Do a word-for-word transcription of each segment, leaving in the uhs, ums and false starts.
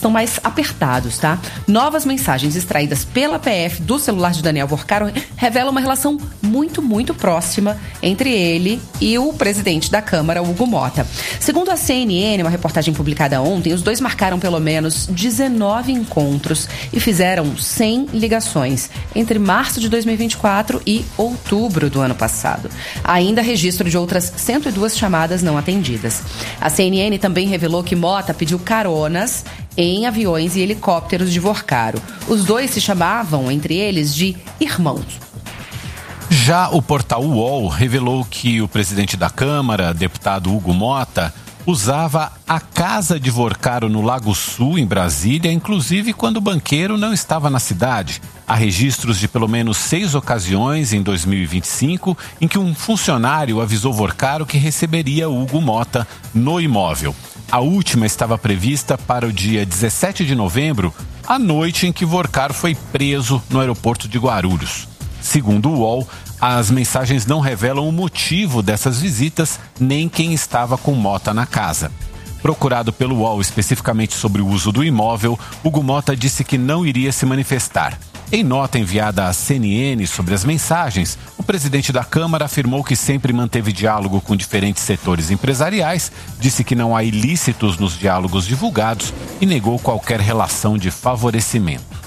estão mais apertados, tá? Novas mensagens extraídas pela P F do celular de Daniel Worcaro revelam uma relação muito, muito próxima entre ele e o presidente da Câmara, Hugo Mota. Segundo a C N N, uma reportagem publicada ontem, os dois marcaram pelo menos dezenove encontros e fizeram cem ligações entre março de dois mil e vinte e quatro e outubro do ano passado. Ainda registro de outras cento e duas chamadas não atendidas. A C N N também revelou que Mota pediu caronas em aviões e helicópteros de Worcaro. Os dois se chamavam, entre eles, de irmãos. Já o portal U O L revelou que o presidente da Câmara, deputado Hugo Mota, usava a casa de Worcaro no Lago Sul, em Brasília, inclusive quando o banqueiro não estava na cidade. Há registros de pelo menos seis ocasiões em dois mil e vinte e cinco em que um funcionário avisou Worcaro que receberia Hugo Mota no imóvel. A última estava prevista para o dia dezessete de novembro, a noite em que Worcaro foi preso no aeroporto de Guarulhos. Segundo o U O L, as mensagens não revelam o motivo dessas visitas nem quem estava com Mota na casa. Procurado pelo U O L especificamente sobre o uso do imóvel, Hugo Mota disse que não iria se manifestar. Em nota enviada à C N N sobre as mensagens, o presidente da Câmara afirmou que sempre manteve diálogo com diferentes setores empresariais, disse que não há ilícitos nos diálogos divulgados e negou qualquer relação de favorecimento.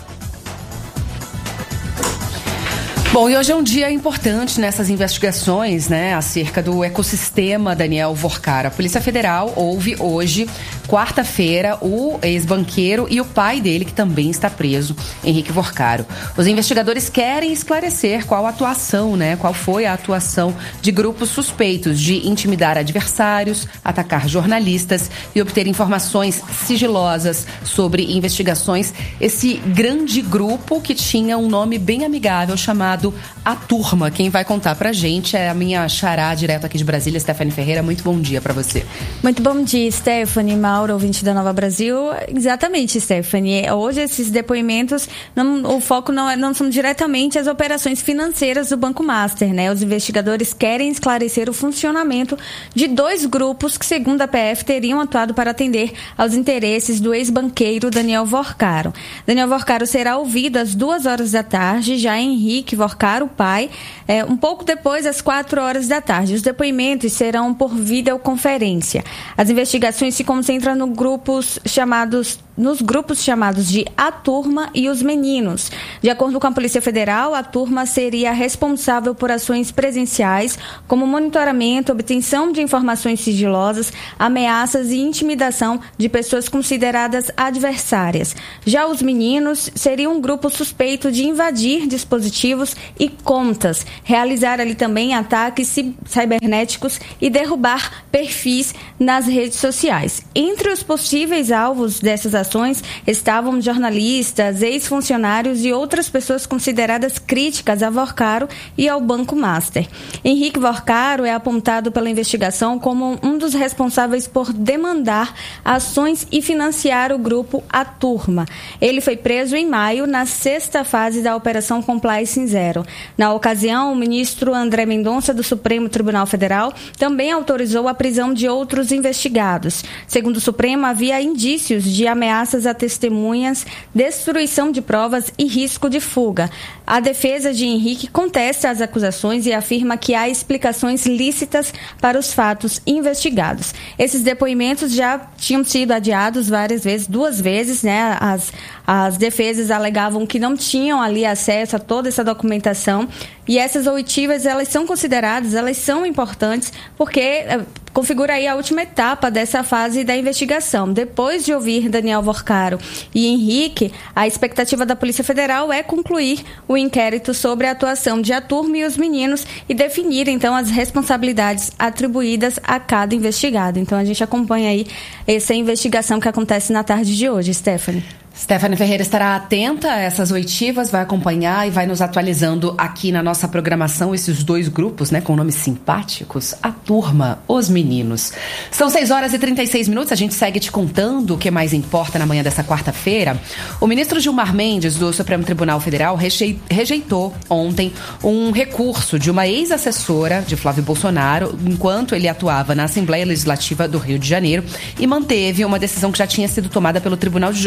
Bom, e hoje é um dia importante nessas investigações, né, acerca do ecossistema Daniel Worcaro. A Polícia Federal ouve hoje, quarta-feira, o ex-banqueiro e o pai dele, que também está preso, Henrique Worcaro. Os investigadores querem esclarecer qual a atuação, né, qual foi a atuação de grupos suspeitos de intimidar adversários, atacar jornalistas e obter informações sigilosas sobre investigações. Esse grande grupo que tinha um nome bem amigável chamado A Turma. Quem vai contar pra gente é a minha xará, direto aqui de Brasília, Stephanie Ferreira. Muito bom dia pra você. Muito bom dia, Stephanie, Mauro, ouvinte da Nova Brasil. Exatamente, Stephanie. Hoje esses depoimentos, não, o foco não, é, não são diretamente as operações financeiras do Banco Master, né? Os investigadores querem esclarecer o funcionamento de dois grupos que, segundo a P F, teriam atuado para atender aos interesses do ex-banqueiro Daniel Worcaro. Daniel Worcaro será ouvido às duas horas da tarde, já Henrique Worcaro, o pai, é, um pouco depois, às quatro horas da tarde. Os depoimentos serão por videoconferência. As investigações se concentram no grupos chamados, nos grupos chamados de A Turma e Os Meninos. De acordo com a Polícia Federal, a Turma seria responsável por ações presenciais, como monitoramento, obtenção de informações sigilosas, ameaças e intimidação de pessoas consideradas adversárias. Já os Meninos seriam um grupo suspeito de invadir dispositivos e contas, realizar ali também ataques cibernéticos e derrubar perfis nas redes sociais. Entre os possíveis alvos dessas ações estavam jornalistas, ex-funcionários e outras pessoas consideradas críticas a Worcaro e ao Banco Master. Henrique Worcaro é apontado pela investigação como um dos responsáveis por demandar ações e financiar o grupo A Turma. Ele foi preso em maio, na sexta fase da Operação Compliance Zero. Na ocasião, o ministro André Mendonça, do Supremo Tribunal Federal, também autorizou a prisão de outros investigados. Segundo o Supremo, havia indícios de ameaças a testemunhas, destruição de provas e risco de fuga. A defesa de Henrique contesta as acusações e afirma que há explicações lícitas para os fatos investigados. Esses depoimentos já tinham sido adiados várias vezes, duas vezes, né? As, as defesas alegavam que não tinham ali acesso a toda essa documentação, e essas oitivas, elas são consideradas, elas são importantes, porque configura aí a última etapa dessa fase da investigação. Depois de ouvir Daniel Worcaro e Henrique, a expectativa da Polícia Federal é concluir o inquérito sobre a atuação de A Turma e Os Meninos e definir, então, as responsabilidades atribuídas a cada investigado. Então, a gente acompanha aí essa investigação que acontece na tarde de hoje, Stephanie. Stephanie Ferreira estará atenta a essas oitivas, vai acompanhar e vai nos atualizando aqui na nossa programação esses dois grupos, né, com nomes simpáticos, A Turma, Os Meninos. São seis horas e trinta e seis minutos, a gente segue te contando o que mais importa na manhã dessa quarta-feira. O ministro Gilmar Mendes, do Supremo Tribunal Federal, rejeitou ontem um recurso de uma ex-assessora de Flávio Bolsonaro, enquanto ele atuava na Assembleia Legislativa do Rio de Janeiro, e manteve uma decisão que já tinha sido tomada pelo Tribunal de